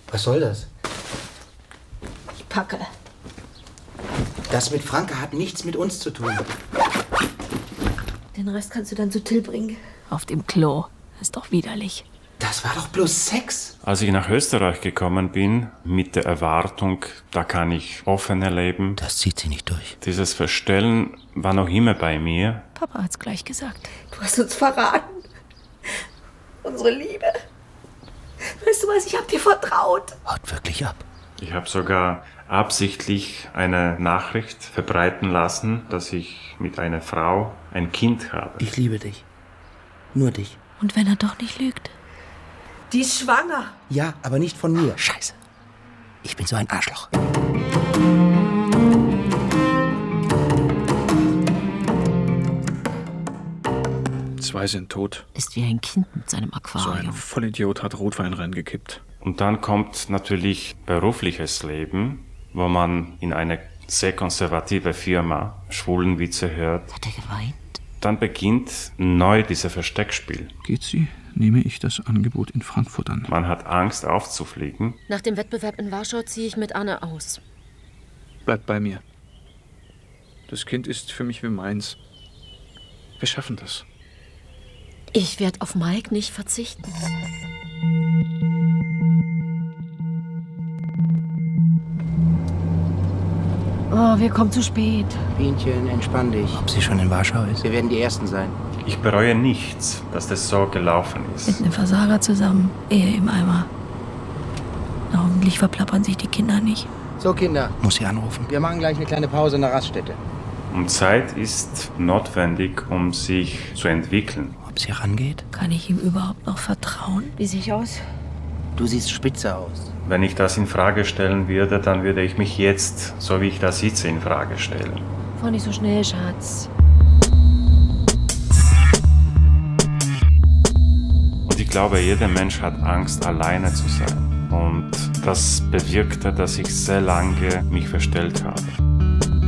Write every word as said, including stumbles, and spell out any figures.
Was soll das? Ich packe. Das mit Franka hat nichts mit uns zu tun. Den Rest kannst du dann zu Till bringen. Auf dem Klo. Ist doch widerlich. Das war doch bloß Sex. Als ich nach Österreich gekommen bin, mit der Erwartung, da kann ich offener leben. Das zieht sie nicht durch. Dieses Verstellen war noch immer bei mir. Papa hat's gleich gesagt. Du hast uns verraten. Unsere Liebe. Weißt du was, ich hab dir vertraut. Haut wirklich ab. Ich habe sogar absichtlich eine Nachricht verbreiten lassen, dass ich mit einer Frau ein Kind habe. Ich liebe dich. Nur dich. Und wenn er doch nicht lügt? Die ist schwanger. Ja, aber nicht von mir. Scheiße. Ich bin so ein Arschloch. Zwei sind tot. Ist wie ein Kind mit seinem So Aquarium. ein Vollidiot hat Rotwein reingekippt. Und dann kommt natürlich berufliches Leben, wo man in eine sehr konservative Firma Schwulenwitze hört. Hat er geweint? Dann beginnt neu dieses Versteckspiel. Geht sie, nehme ich das Angebot in Frankfurt an. Man hat Angst aufzufliegen. Nach dem Wettbewerb in Warschau ziehe ich mit Anne aus. Bleibt bei mir. Das Kind ist für mich wie meins. Wir schaffen das. Ich werde auf Mike nicht verzichten. Oh, wir kommen zu spät. Bienchen, entspann dich. Ob sie schon in Warschau ist? Wir werden die Ersten sein. Ich bereue nichts, dass das so gelaufen Mit ist. einem Versager zusammen. Ehe im Eimer. Na, hoffentlich verplappern sich die Kinder nicht. So, Kinder. Muss sie anrufen. Wir machen gleich eine kleine Pause in der Raststätte. Und Zeit ist notwendig, um sich zu entwickeln. Ob sie rangeht? Kann ich ihm überhaupt noch vertrauen? Wie sehe ich aus? Du siehst spitze aus. Wenn ich das in Frage stellen würde, dann würde ich mich jetzt, so wie ich da sitze, in Frage stellen. Fahr nicht so schnell, Schatz. Und ich glaube, jeder Mensch hat Angst, alleine zu sein. Und das bewirkte, dass ich sehr lange mich verstellt habe.